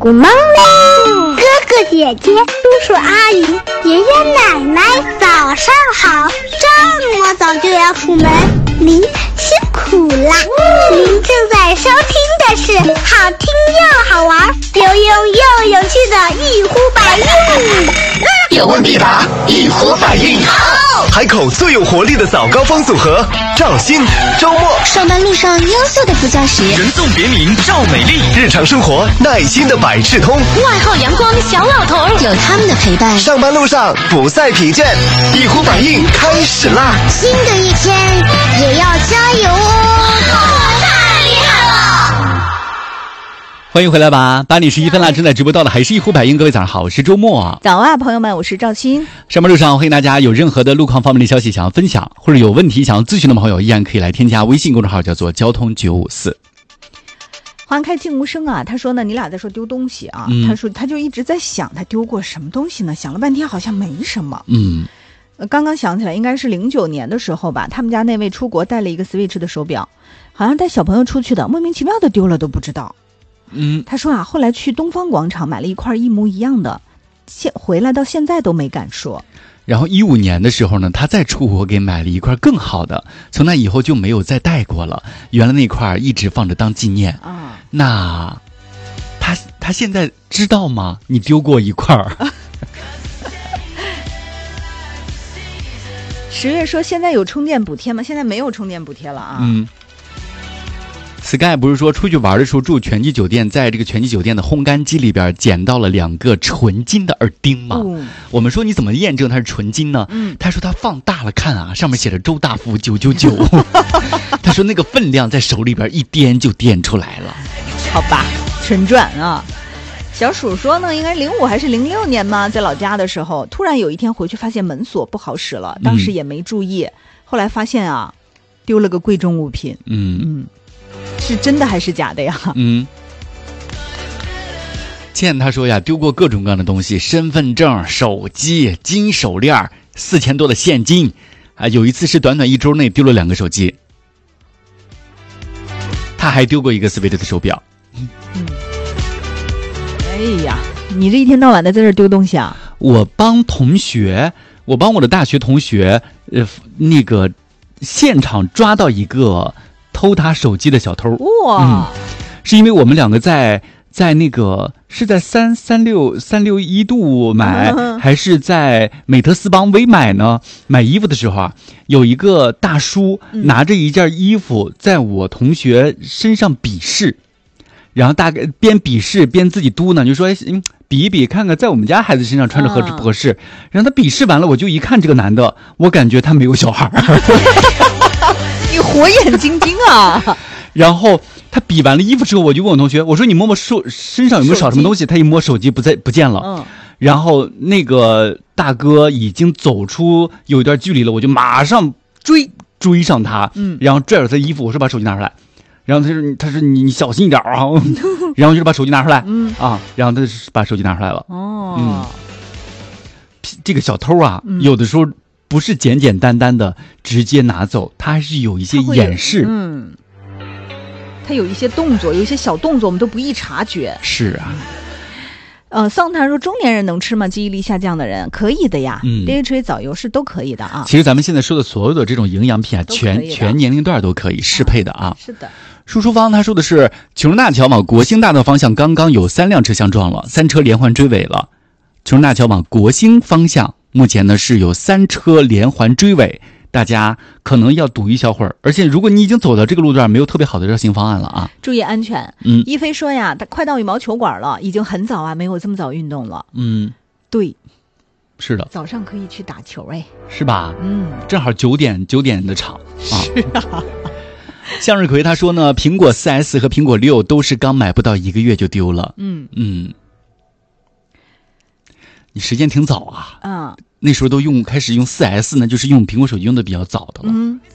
Good morning， 哥哥姐姐、叔叔阿姨、爷爷奶奶，早上好！这么早就要出门，您辛苦啦！您正在收听的是好听又好玩、有用又有趣的一呼百应。 有问必答，一呼百应。 海口最有活力的早高峰组合，赵鑫、周末。 上班路上优秀的副驾驶， 人送别名赵美丽。 日常生活耐心的百事通， 外号阳光小老头，有他们的陪伴， 上班路上不再疲倦。一呼百应开始啦！ 新的一天也要加油哦！太厉害了！ 欢迎回来吧，8点11分了，正在直播到的还是一呼百应。各位早上好，我是周末。 早啊，朋友们，我是赵鑫。 上班路上欢迎大家，有任何的路况方面的消息想要分享，或者有问题想要咨询的朋友，依然可以来添加微信公众号，叫做交通954。 花开静无声啊，他说呢，你俩在说丢东西啊，他说他就一直在想他丢过什么东西呢，想了半天好像没什么。刚刚想起来应该是09年的时候吧，他们家那位出国带了一个 Switch 的手表，好像带小朋友出去的，莫名其妙的丢了都不知道。他说啊，后来去东方广场买了一块一模一样的，回来到现在都没敢说。 然后15年的时候呢，他再出国给买了一块更好的，从那以后就没有再戴过了。原来那块一直放着当纪念啊。那他现在知道吗？你丢过一块 10月说现在有充电补贴吗？现在没有充电补贴了啊。 Sky 不是说出去玩的时候住全季酒店，在这个全季酒店的烘干机里边捡到了2个纯金的耳钉吗？我们说你怎么验证它是纯金呢？他说他放大了看啊，上面写着周大福999。他说那个分量在手里边一掂就掂出来了。 好吧，纯钻啊。小鼠说呢，应该05还是06年嘛，在老家的时候，突然有一天回去发现门锁不好使了，当时也没注意，后来发现啊，丢了个贵重物品。是真的还是假的呀？ 倩他说呀，丢过各种各样的东西，身份证、手机、金手链、4000多的现金啊，有一次是短短1周内丢了2个手机。他还丢过一个Switch的手表。 哎呀，你这一天到晚的在这丢东西啊？ 我帮我的大学同学那个现场抓到一个偷他手机的小偷。哇！是因为我们2个在那个是在361度买，还是在美特斯邦威买呢？买衣服的时候啊，有一个大叔拿着一件衣服在我同学身上比试，然后大概边比试边自己嘟囔，就说比一比看看在我们家孩子身上穿着合适不合适。然后他比试完了，我就一看这个男的，我感觉他没有小孩。 你火眼金睛啊！ 然后他比完了衣服之后，我就问我同学，我说你摸摸身上有没有少什么东西？他一摸手机不见了。然后那个大哥已经走出有一段距离了，我就马上追上他，然后拽着他的衣服，我说把手机拿出来。然后他说你小心一点啊。然后就把手机拿出来，然后他就把手机拿出来了。这个小偷啊，有的时候不是简简单单的直接拿走，他还是有一些掩饰。 他有一些动作，有一些小动作我们都不易察觉。 是啊。 桑谈说中年人能吃吗？记忆力下降的人可以的呀。DHA 藻油是都可以的啊。 其实咱们现在说的所有的这种营养品啊，全年龄段都可以适配的啊。 是的。 舒淑芳他说的是琼州大桥往国兴大道方向刚刚有3辆车相撞了，3车连环追尾了。琼州大桥往国兴方向目前呢是有3车连环追尾，大家可能要堵一小会儿，而且如果你已经走到这个路段，没有特别好的绕行方案了啊， 注意安全。一飞说呀，他快到羽毛球馆了，已经很早啊，没有这么早运动了。对，是的，早上可以去打球， 是吧？正好9点的场啊。 是啊。 向日葵他说呢，苹果4S 和苹果6都是刚买不到1个月就丢了。你时间挺早啊。那时候都开始用4S呢，就是用苹果手机用的比较早的了。